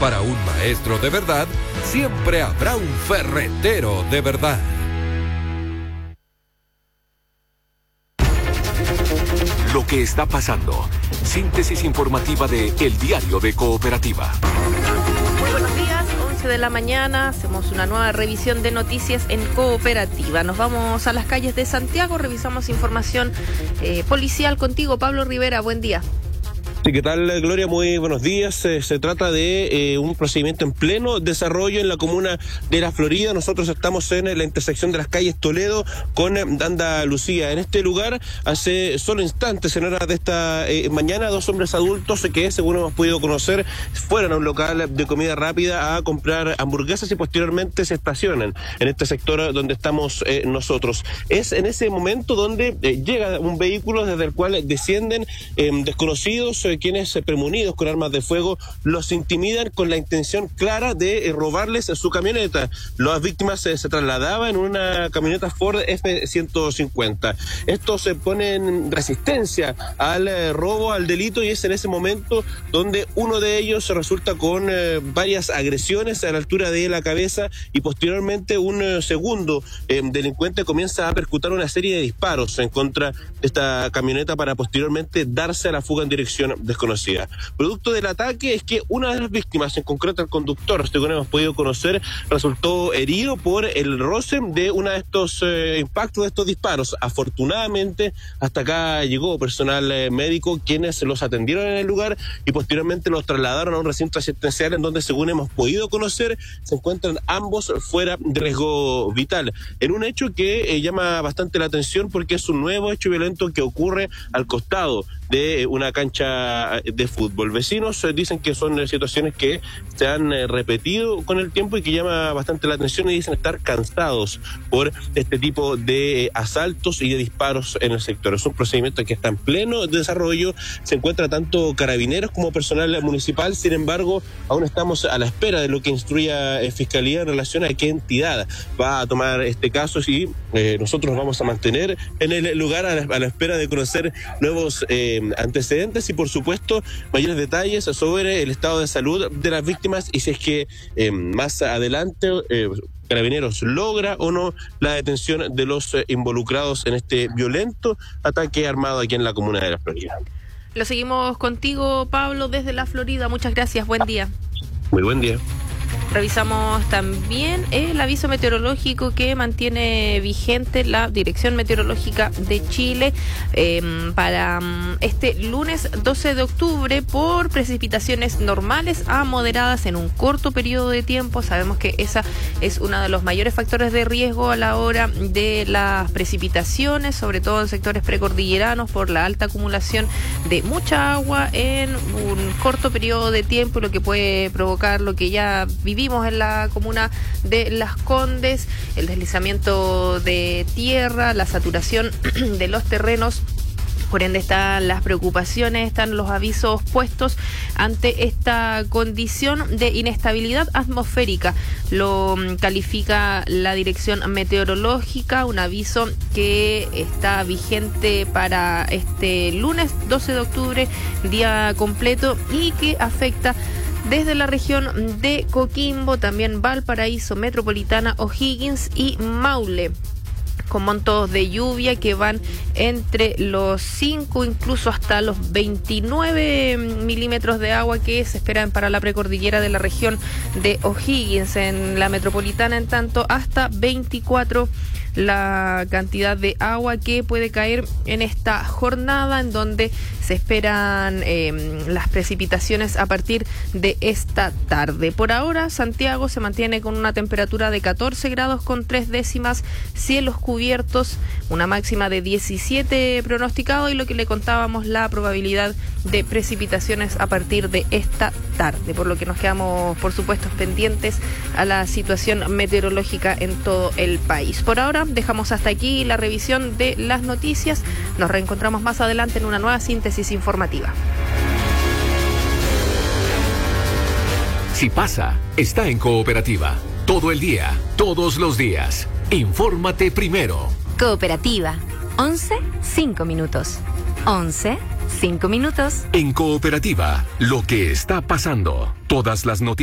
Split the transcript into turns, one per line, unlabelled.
Para un maestro de verdad, siempre habrá un ferretero de verdad.
Lo que está pasando. Síntesis informativa de El Diario de Cooperativa.
Muy buenos días, 11 de la mañana, hacemos una nueva revisión de noticias en Cooperativa. Nos vamos a las calles de Santiago, revisamos información policial contigo, Pablo Rivera, buen día.
Sí, ¿qué tal, Gloria? Muy buenos días. Se trata de un procedimiento en pleno desarrollo en la comuna de La Florida. Nosotros estamos en la intersección de las calles Toledo con Andalucía. En este lugar, hace solo instantes, en horas de esta mañana, dos hombres adultos que, según hemos podido conocer, fueron a un local de comida rápida a comprar hamburguesas y posteriormente se estacionan en este sector donde estamos nosotros. Es en ese momento donde llega un vehículo desde el cual descienden desconocidos, quienes premonidos con armas de fuego los intimidan con la intención clara de robarles su camioneta. Las víctimas se trasladaban en una camioneta Ford F-150. Estos se ponen en resistencia al robo, al delito, y es en ese momento donde uno de ellos resulta con varias agresiones a la altura de la cabeza y posteriormente un segundo delincuente comienza a percutar una serie de disparos en contra de esta camioneta para posteriormente darse a la fuga en dirección desconocida. Producto del ataque es que una de las víctimas, en concreto el conductor, según hemos podido conocer, resultó herido por el roce de uno de estos impactos, de estos disparos. Afortunadamente, hasta acá llegó personal médico, quienes los atendieron en el lugar y posteriormente los trasladaron a un recinto asistencial en donde, según hemos podido conocer, se encuentran ambos fuera de riesgo vital. En un hecho que llama bastante la atención porque es un nuevo hecho violento que ocurre al costado de una cancha de fútbol. Vecinos dicen que son situaciones que se han repetido con el tiempo y que llama bastante la atención, y dicen estar cansados por este tipo de asaltos y de disparos en el sector. Es un procedimiento que está en pleno desarrollo, se encuentra tanto carabineros como personal municipal. Sin embargo, aún estamos a la espera de lo que instruya Fiscalía en relación a qué entidad va a tomar este caso, y nosotros nos vamos a mantener en el lugar a la espera de conocer nuevos antecedentes y, por supuesto, mayores detalles sobre el estado de salud de las víctimas y si es que más adelante Carabineros logra o no la detención de los involucrados en este violento ataque armado aquí en la comuna de La Florida.
Lo seguimos contigo, Pablo, desde La Florida. Muchas gracias, buen día.
Muy buen día.
Revisamos también el aviso meteorológico que mantiene vigente la Dirección Meteorológica de Chile para este lunes 12 de octubre por precipitaciones normales a moderadas en un corto periodo de tiempo. Sabemos que esa es uno de los mayores factores de riesgo a la hora de las precipitaciones, sobre todo en sectores precordilleranos, por la alta acumulación de mucha agua en un corto periodo de tiempo, lo que puede provocar lo que ya vivimos en la comuna de Las Condes, el deslizamiento de tierra, la saturación de los terrenos. Por ende están las preocupaciones, están los avisos puestos ante esta condición de inestabilidad atmosférica. Lo califica la Dirección Meteorológica, un aviso que está vigente para este lunes 12 de octubre, día completo, y que afecta desde la región de Coquimbo, también Valparaíso, Metropolitana, O'Higgins y Maule, con montos de lluvia que van entre los 5 incluso hasta los 29 milímetros de agua que se esperan para la precordillera de la región de O'Higgins. En la Metropolitana, en tanto, hasta 24 la cantidad de agua que puede caer en esta jornada, en donde se esperan las precipitaciones a partir de esta tarde. Por ahora, Santiago se mantiene con una temperatura de 14 grados con 3 décimas, cielos cubiertos, una máxima de 17 pronosticado, y lo que le contábamos, la probabilidad de precipitaciones a partir de esta tarde, por lo que nos quedamos, por supuesto, pendientes a la situación meteorológica en todo el país. Por ahora dejamos hasta aquí la revisión de las noticias. Nos reencontramos más adelante en una nueva síntesis informativa.
Si pasa, está en Cooperativa. Todo el día, todos los días. Infórmate primero.
Cooperativa. 11, 5 minutos. 11, 5 minutos.
En Cooperativa, lo que está pasando. Todas las noticias.